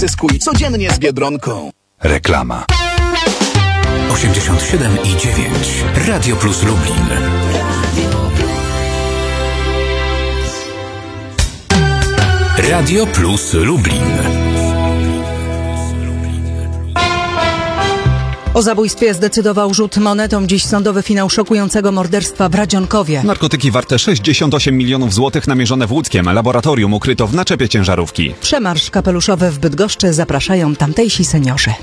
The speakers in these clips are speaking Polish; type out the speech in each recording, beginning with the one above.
Zyskuj codziennie z Biedronką. Reklama. 87,9 Radio Plus Lublin. Radio Plus Lublin. O zabójstwie zdecydował rzut monetą. Dziś sądowy finał szokującego morderstwa w Radzionkowie. Narkotyki warte 68 milionów złotych namierzone w łódzkiem laboratorium ukryto w naczepie ciężarówki. Przemarsz kapeluszowy w Bydgoszczy zapraszają tamtejsi seniorzy.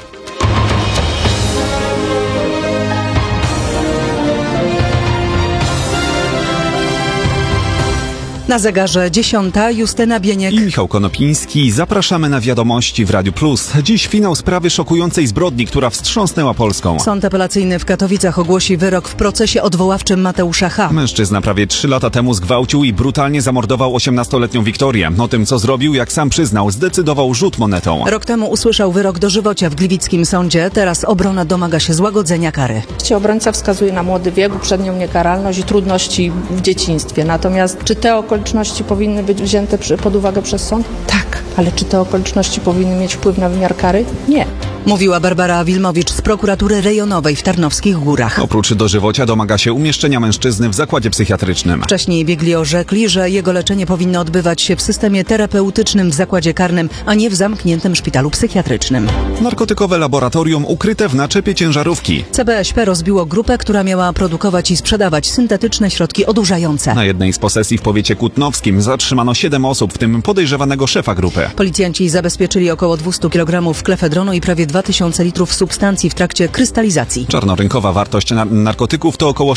Na zegarze 10. Justyna Bieniek i Michał Konopiński. Zapraszamy na wiadomości w Radiu Plus. Dziś finał sprawy szokującej zbrodni, która wstrząsnęła Polską. Sąd apelacyjny w Katowicach ogłosi wyrok w procesie odwoławczym Mateusza H. Mężczyzna prawie 3 lata temu zgwałcił i brutalnie zamordował 18-letnią Wiktorię. O tym, co zrobił, jak sam przyznał, zdecydował rzut monetą. Rok temu usłyszał wyrok dożywocia w gliwickim sądzie. Teraz obrona domaga się złagodzenia kary. Obrońca wskazuje na młody wiek, uprzednią niekaralność i trudności w dzieciństwie. Natomiast czy te okoliczności powinny być wzięte pod uwagę przez sąd? Tak. Ale czy te okoliczności powinny mieć wpływ na wymiar kary? Nie. Mówiła Barbara Wilmowicz z prokuratury rejonowej w Tarnowskich Górach. Oprócz dożywocia domaga się umieszczenia mężczyzny w zakładzie psychiatrycznym. Wcześniej biegli orzekli, że jego leczenie powinno odbywać się w systemie terapeutycznym w zakładzie karnym, a nie w zamkniętym szpitalu psychiatrycznym. Narkotykowe laboratorium ukryte w naczepie ciężarówki. CBŚP rozbiło grupę, która miała produkować i sprzedawać syntetyczne środki odurzające. Na jednej z posesji w powiecie kutnowskim zatrzymano 7 osób, w tym podejrzewanego szefa grupy. Policjanci zabezpieczyli około 200 kg klefedronu i prawie 2000 litrów substancji w trakcie krystalizacji. Czarnorynkowa wartość narkotyków to około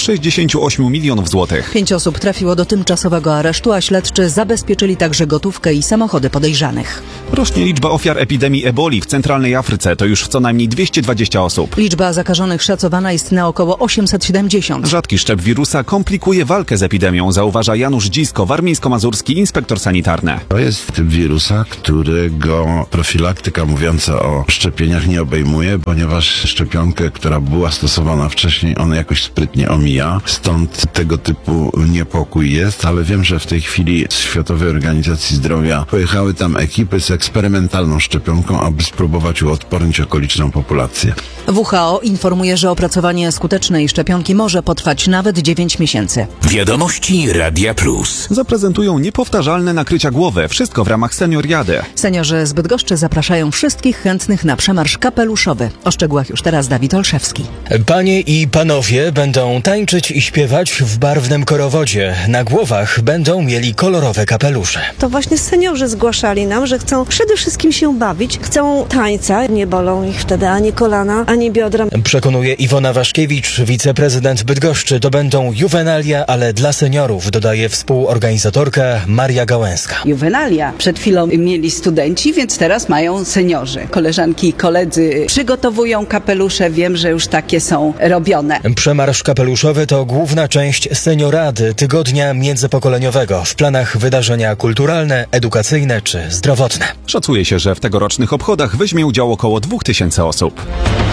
68 milionów złotych. 5 osób trafiło do tymczasowego aresztu, a śledczy zabezpieczyli także gotówkę i samochody podejrzanych. Rośnie liczba ofiar epidemii eboli w centralnej Afryce. To już co najmniej 220 osób. Liczba zakażonych szacowana jest na około 870. Rzadki szczep wirusa komplikuje walkę z epidemią, zauważa Janusz Dzisko, warmińsko-mazurski inspektor sanitarny. To jest typ wirusa, którego profilaktyka mówiąca o szczepieniach nie obejmuje, ponieważ szczepionkę, która była stosowana wcześniej, ona jakoś sprytnie omija. Stąd tego typu niepokój jest, ale wiem, że w tej chwili z Światowej Organizacji Zdrowia pojechały tam ekipy z eksperymentalną szczepionką, aby spróbować uodpornić okoliczną populację. WHO informuje, że opracowanie skutecznej szczepionki może potrwać nawet 9 miesięcy. Wiadomości Radia Plus. Zaprezentują niepowtarzalne nakrycia głowy. Wszystko w ramach Senioriady. Seniorzy z Bydgoszczy zapraszają wszystkich chętnych na przemarsz kapeluszowy. O szczegółach już teraz Dawid Olszewski. Panie i panowie będą tańczyć i śpiewać w barwnym korowodzie. Na głowach będą mieli kolorowe kapelusze. To właśnie seniorzy zgłaszali nam, że chcą przede wszystkim się bawić, chcą tańca. Nie bolą ich wtedy ani kolana, ani biodra. Przekonuje Iwona Waszkiewicz, wiceprezydent Bydgoszczy. To będą juwenalia, ale dla seniorów, dodaje współorganizatorka Maria Gałęska. Juwenalia przed chwilą mieli studenci, więc teraz mają seniorzy. Koleżanki i koledzy przygotowują kapelusze, wiem, że już takie są robione. Przemarsz kapeluszowy to główna część Seniorady, tygodnia międzypokoleniowego. W planach wydarzenia kulturalne, edukacyjne czy zdrowotne. Szacuje się, że w tegorocznych obchodach weźmie udział około 2000 osób.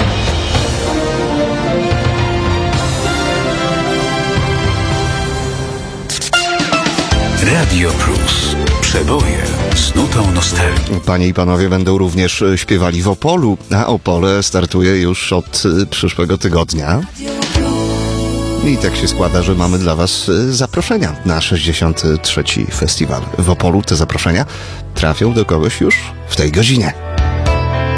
Radio Plus. Przeboje z nutą nostalgii. Panie i panowie będą również śpiewali w Opolu, a Opole startuje już od przyszłego tygodnia. I tak się składa, że mamy dla was zaproszenia na 63. festiwal w Opolu. Te zaproszenia trafią do kogoś już w tej godzinie.